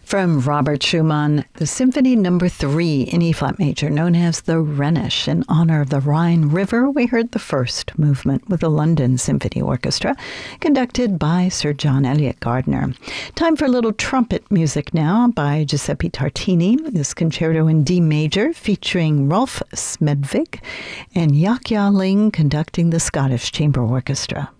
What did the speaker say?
From Robert Schumann, the Symphony No. 3 in E-flat major, known as the Rhenish. In honor of the Rhine River, we heard the first movement with the London Symphony Orchestra, conducted by Sir John Eliot Gardiner. Time for a little trumpet music now by Giuseppe Tartini. This concerto in D major, featuring Rolf Smedvig and Yahya Ling conducting the Scottish Chamber Orchestra.